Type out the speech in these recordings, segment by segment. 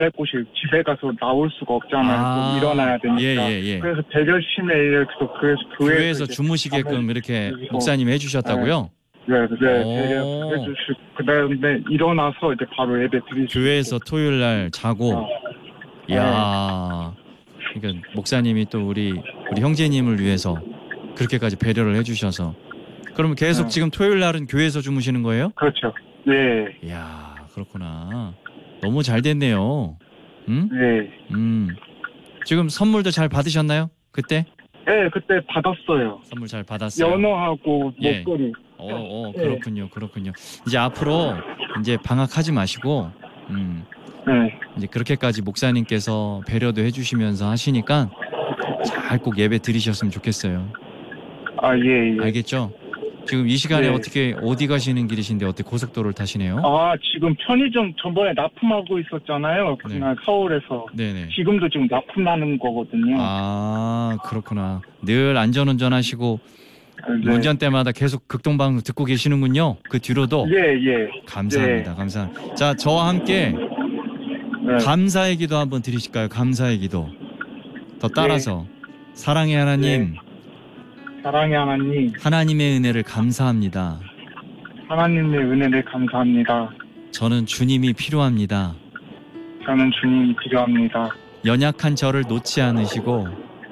곳이 집에 가서 나올 수가 없잖아요. 또 일어나야 되니까. 예. 그래서 배려심에 의해서 그래서 교회에서 주무시게끔 이렇게 목사님이 해주셨다고요? 네, 배려해주시고 그다음에 일어나서 이제 바로 예배 드리시고. 교회에서 토요일 날 자고. 이야. 그러니까 목사님이 또 우리 형제님을 위해서 그렇게까지 배려를 해주셔서. 그러면 계속 지금 토요일 날은 교회에서 주무시는 거예요? 그렇죠. 네. 이야, 그렇구나. 너무 잘 됐네요. 응? 네. 지금 선물도 잘 받으셨나요? 그때? 네, 그때 받았어요. 선물 잘 받았어요. 연어하고 목걸이. 그렇군요. 이제 앞으로 이제 방학하지 마시고, 네. 이제 그렇게까지 목사님께서 배려도 해주시면서 하시니까 잘 꼭 예배 드리셨으면 좋겠어요. 예. 알겠죠? 지금 이 시간에 네. 어디 가시는 길이신데 어떻게 고속도로를 타시네요? 지금 편의점 전번에 납품하고 있었잖아요. 그날 서울에서. 네네. 지금도 지금 납품하는 거거든요. 그렇구나. 늘 안전운전하시고 네. 운전때마다 계속 극동방송 듣고 계시는군요. 그 뒤로도. 예. 감사합니다. 감사합니다. 자, 저와 함께 감사의 기도 한번 드리실까요? 감사의 기도. 더 따라서 사랑의 하나님. 사랑의 하나님. 하나님의 은혜를 감사합니다. 하나님의 은혜를 감사합니다. 저는 주님이 필요합니다. 저는 주님이 필요합니다. 연약한 저를 놓지 않으시고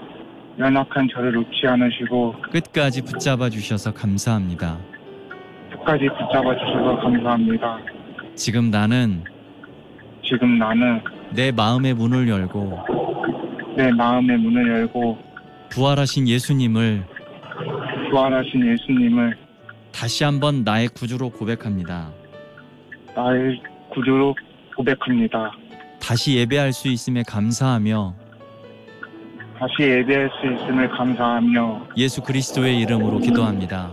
끝까지 붙잡아 주셔서 감사합니다. 끝까지 붙잡아 주셔서 감사합니다. 지금 나는 내 마음의 문을 열고 부활하신 예수님을 다시 한번 나의 구주로 고백합니다. 다시 예배할 수 있음에 감사하며 예수 그리스도의 이름으로 기도합니다.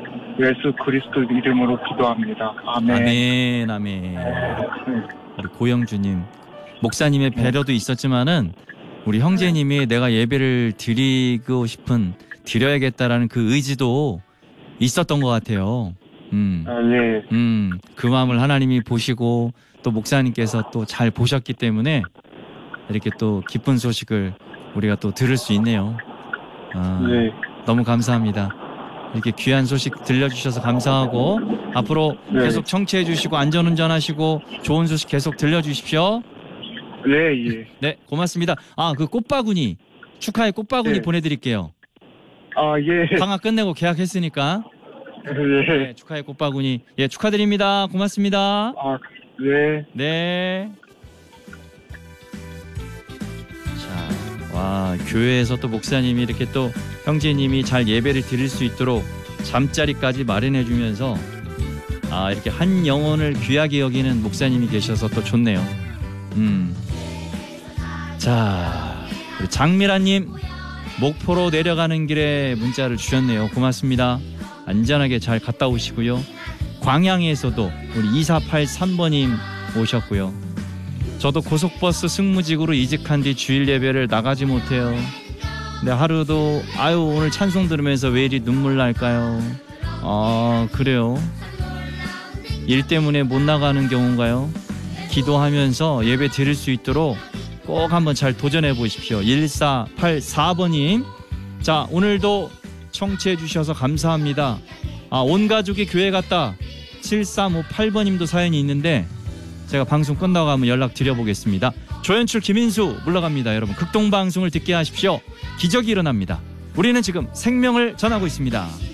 아멘. 우리 고영주님, 목사님의 배려도 있었지만은 우리 형제님이 내가 예배를 드려야겠다라는 그 의지도 있었던 것 같아요. 그 마음을 하나님이 보시고 또 목사님께서 또 잘 보셨기 때문에 이렇게 또 기쁜 소식을 우리가 또 들을 수 있네요. 너무 감사합니다. 이렇게 귀한 소식 들려주셔서 감사하고 앞으로 계속 청취해 주시고 안전운전하시고 좋은 소식 계속 들려주십시오. 네, 고맙습니다. 그 꽃바구니 축하의 꽃바구니 보내드릴게요. 방학 끝내고 계약했으니까. 네, 축하의 꽃바구니. 축하드립니다. 고맙습니다. 네. 자, 교회에서 또 목사님이 이렇게 또 형제님이 잘 예배를 드릴 수 있도록 잠자리까지 마련해 주면서 이렇게 한 영혼을 귀하게 여기는 목사님이 계셔서 또 좋네요. 자, 장미라님 목포로 내려가는 길에 문자를 주셨네요. 고맙습니다. 안전하게 잘 갔다 오시고요. 광양에서도 우리 2483번님 오셨고요. 저도 고속버스 승무직으로 이직한 뒤 주일 예배를 나가지 못해요. 근데 하루도 오늘 찬송 들으면서 왜 이리 눈물 날까요? 그래요. 일 때문에 못 나가는 경우인가요? 기도하면서 예배 드릴 수 있도록 꼭 한번 잘 도전해 보십시오. 1484번님. 자, 오늘도 청취해 주셔서 감사합니다. 온 가족이 교회 갔다. 7358번님도 사연이 있는데 제가 방송 끝나고 한번 연락 드려보겠습니다. 조연출 김인수 물러갑니다. 여러분 극동방송을 듣게 하십시오. 기적이 일어납니다. 우리는 지금 생명을 전하고 있습니다.